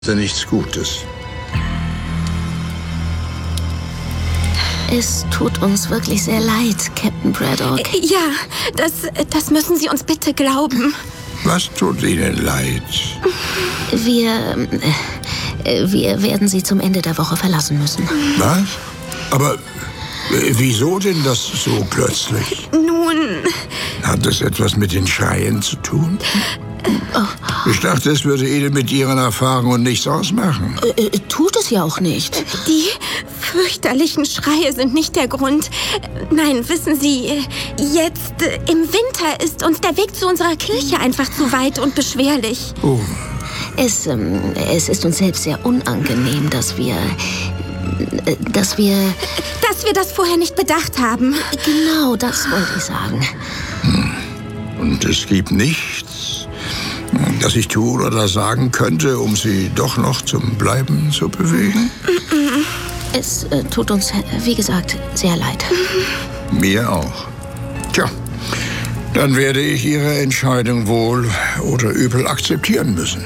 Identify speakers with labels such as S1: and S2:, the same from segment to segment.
S1: Nichts Gutes.
S2: Es tut uns wirklich sehr leid, Captain Braddock.
S3: Ja, das müssen Sie uns bitte glauben.
S1: Was tut Ihnen leid?
S2: Wir werden Sie zum Ende der Woche verlassen müssen.
S1: Was? Aber wieso denn das so plötzlich?
S3: Nun...
S1: Hat es etwas mit den Schreien zu tun? Ich dachte, es würde Ihnen mit Ihren Erfahrungen nichts ausmachen.
S2: Tut es ja auch nicht.
S3: Die fürchterlichen Schreie sind nicht der Grund. Nein, wissen Sie, jetzt im Winter ist uns der Weg zu unserer Kirche einfach zu weit und beschwerlich.
S1: Oh.
S2: Es ist uns selbst sehr unangenehm, dass wir das
S3: vorher nicht bedacht haben.
S2: Genau, das wollte ich sagen.
S1: Und es gibt nichts, das ich tun oder sagen könnte, um Sie doch noch zum Bleiben zu bewegen?
S2: Es tut uns, wie gesagt, sehr leid.
S1: Mir auch. Tja, dann werde ich Ihre Entscheidung wohl oder übel akzeptieren müssen.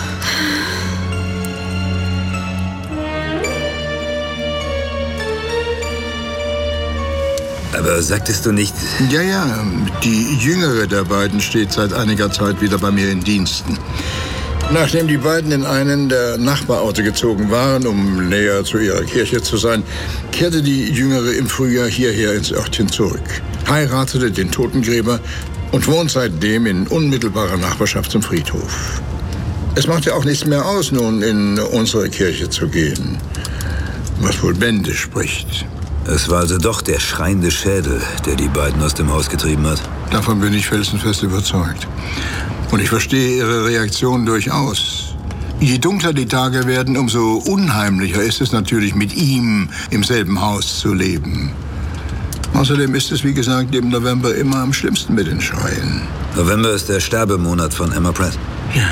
S4: Aber sagtest du nicht...
S1: Ja, die jüngere der beiden steht seit einiger Zeit wieder bei mir in Diensten. Nachdem die beiden in einen der Nachbarorte gezogen waren, um näher zu ihrer Kirche zu sein, kehrte die Jüngere im Frühjahr hierher ins Örtchen zurück, heiratete den Totengräber und wohnt seitdem in unmittelbarer Nachbarschaft zum Friedhof. Es macht ja auch nichts mehr aus, nun in unsere Kirche zu gehen, was wohl Bände spricht.
S4: Es war also doch der schreiende Schädel, der die beiden aus dem Haus getrieben hat.
S1: Davon bin ich felsenfest überzeugt. Und ich verstehe Ihre Reaktion durchaus. Je dunkler die Tage werden, umso unheimlicher ist es natürlich, mit ihm im selben Haus zu leben. Außerdem ist es, wie gesagt, im November immer am schlimmsten mit den Schreien.
S4: November ist der Sterbemonat von Emma Pratt.
S1: Ja.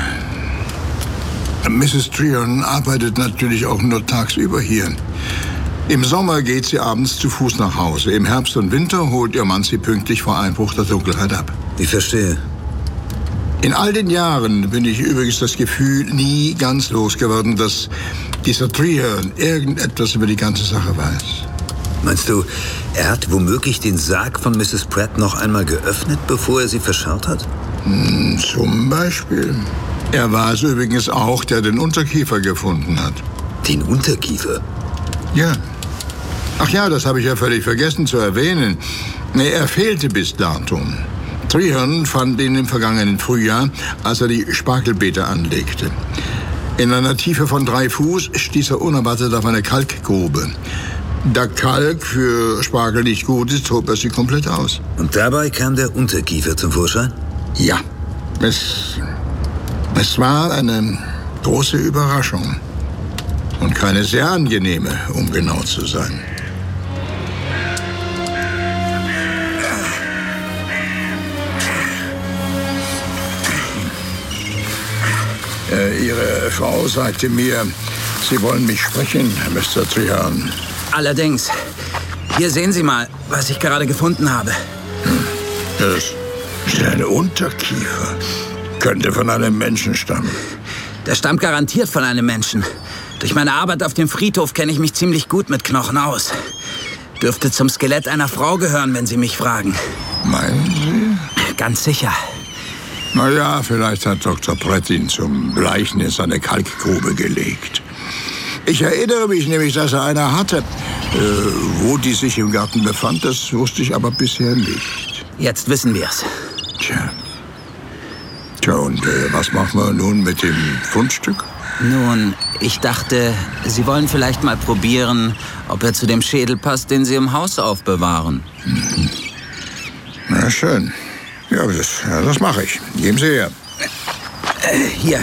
S1: Mrs. Treherne arbeitet natürlich auch nur tagsüber hier. Im Sommer geht sie abends zu Fuß nach Hause. Im Herbst und Winter holt ihr Mann sie pünktlich vor Einbruch der Dunkelheit ab.
S4: Ich verstehe.
S1: In all den Jahren bin ich übrigens das Gefühl nie ganz losgeworden, dass dieser Treherne irgendetwas über die ganze Sache weiß.
S4: Meinst du, er hat womöglich den Sarg von Mrs. Pratt noch einmal geöffnet, bevor er sie verscharrt hat?
S1: Zum Beispiel. Er war es übrigens auch, der den Unterkiefer gefunden hat.
S4: Den Unterkiefer?
S1: Ja. Ach ja, das habe ich ja völlig vergessen zu erwähnen. Er fehlte bis dato. Treherne fand ihn im vergangenen Frühjahr, als er die Spargelbeete anlegte. In einer Tiefe von 3 Fuß stieß er unerwartet auf eine Kalkgrube. Da Kalk für Spargel nicht gut ist, hob er sie komplett aus.
S4: Und dabei kam der Unterkiefer zum Vorschein?
S1: Ja. Es war eine große Überraschung. Und keine sehr angenehme, um genau zu sein. Ihre Frau sagte mir, Sie wollen mich sprechen, Mr. Treherne.
S5: Allerdings. Hier sehen Sie mal, was ich gerade gefunden habe.
S1: Das ist ein Unterkiefer. Könnte von einem Menschen stammen.
S5: Der stammt garantiert von einem Menschen. Durch meine Arbeit auf dem Friedhof kenne ich mich ziemlich gut mit Knochen aus. Dürfte zum Skelett einer Frau gehören, wenn Sie mich fragen.
S1: Meinen Sie?
S5: Ganz sicher.
S1: Na ja, vielleicht hat Dr. Pratt ihn zum Bleichen in seine Kalkgrube gelegt. Ich erinnere mich nämlich, dass er eine hatte. Wo die sich im Garten befand, das wusste ich aber bisher nicht.
S5: Jetzt wissen wir's.
S1: Tja, und was machen wir nun mit dem Fundstück?
S5: Nun, ich dachte, Sie wollen vielleicht mal probieren, ob er zu dem Schädel passt, den Sie im Haus aufbewahren.
S1: Na schön. Ja, das mache ich. Geben Sie her.
S5: Hier.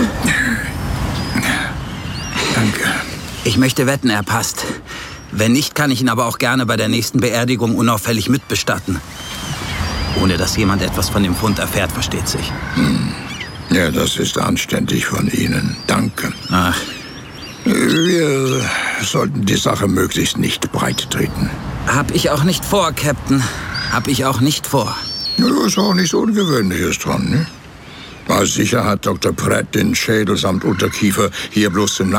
S1: Danke.
S5: Ich möchte wetten, er passt. Wenn nicht, kann ich ihn aber auch gerne bei der nächsten Beerdigung unauffällig mitbestatten. Ohne dass jemand etwas von dem Fund erfährt, versteht sich.
S1: Ja, das ist anständig von Ihnen. Danke.
S5: Ach.
S1: Wir sollten die Sache möglichst nicht breit treten.
S5: Hab ich auch nicht vor, Captain. Hab ich auch nicht vor.
S1: Ja, da ist auch nichts Ungewöhnliches dran, ne? Sicher hat Dr. Pratt den Schädel samt Unterkiefer hier bloß zum